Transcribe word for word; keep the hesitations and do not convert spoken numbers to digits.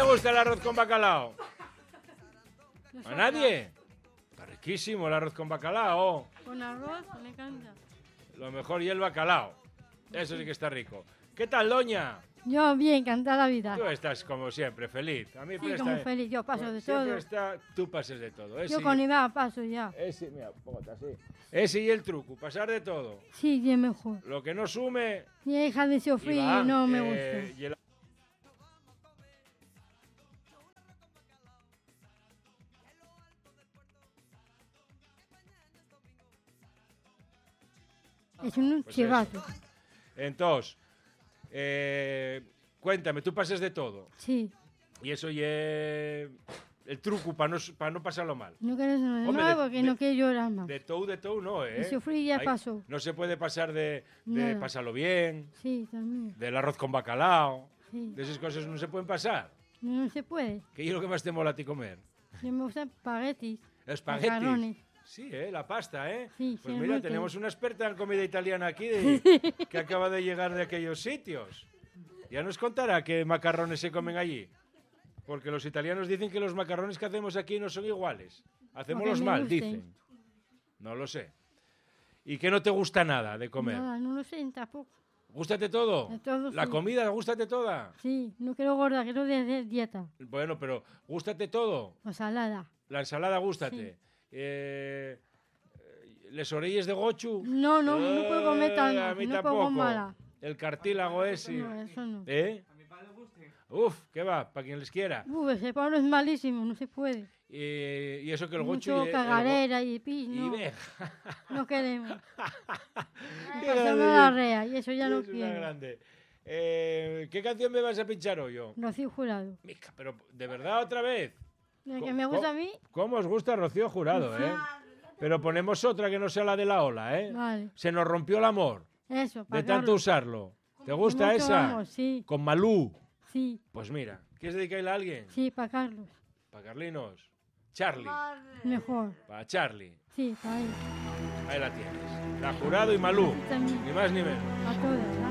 le gusta el arroz con bacalao? ¿A nadie? Está riquísimo el arroz con bacalao. Con arroz, me encanta. Lo mejor y el bacalao. Eso sí que está rico. ¿Qué tal, doña? Yo bien, encantada la vida. Tú estás como siempre, feliz. A mí Sí, está- como feliz, yo paso de siempre todo. Está, tú pases de todo. Ese, Yo con Iván paso ya. ese, mira, póngate así. Ese y el truco, pasar de todo. Sí, bien mejor. Lo que no sume... Mi hija de sufrir Iván, no me eh, gusta. y el- Es un Pues chivato. Entonces, eh, cuéntame, tú pases de todo. Sí. Y eso y el truco para no, pa no pasarlo mal. No quieres nada Hombre, más de- porque de- no quiero llorar más. De todo, de todo no, ¿eh? Y sufrir ya Hay- pasó. No se puede pasar de, de Nada. pasarlo bien, Sí, también. del arroz con bacalao, Sí. de esas cosas no se pueden pasar. No, no se puede. ¿Qué es lo que más te mola a ti comer? Yo me gustan espaguetis. Espaguetis. Macarrones. Sí, ¿eh? La pasta, ¿eh? Sí, Pues sí, mira, mucho. tenemos una experta en comida italiana aquí de- que acaba de llegar de aquellos sitios. Ya nos contará qué macarrones se comen allí. Porque los italianos dicen que los macarrones que hacemos aquí no son iguales. Hacemos Porque los me mal, gusten. dicen. No lo sé. ¿Y qué no te gusta nada de comer? Nada, no lo sé tampoco. ¿Gústate todo? De todo, ¿La sí. comida, gústate toda? Sí, no quiero gorda, quiero de, de dieta. Bueno, pero ¿gústate todo? O salada. La ensalada, gústate. Eh, ¿Les orelles de gochu? No, no, no puedo comer Eh, tanto, A mí no tampoco. pongo mala. El cartílago ese. No, eso no. ¿Eh? Uf, ¿qué va? Para quien les quiera. Uf, ese palo es malísimo, no se puede. Y, y eso que el gochu... Mucho y el- cagarera y pis, el go- no. Y ve. No queremos. Qué Pasarme grande la es. rea y eso ya no Es una quiero. grande. Eh, ¿Qué canción me vas a pinchar hoy yo? Rocío Jurado. Mica, pero ¿de verdad otra vez? La que Co- me gusta co- a mí, ¿Cómo os gusta Rocío Jurado, eh? Pero ponemos otra que no sea la de la ola, ¿eh? vale. Se nos rompió el amor Eso, de para tanto usarlo. ¿Te gusta esa? Sí, Con Malú. sí, Pues mira, ¿quieres dedicarle a alguien? sí, para Carlos. Para Carlinos. Charlie. Mejor. Para Charlie. Sí, para él. Ahí la tienes. La Jurado y Malú. También, Ni más ni menos. a todas. ¿vale?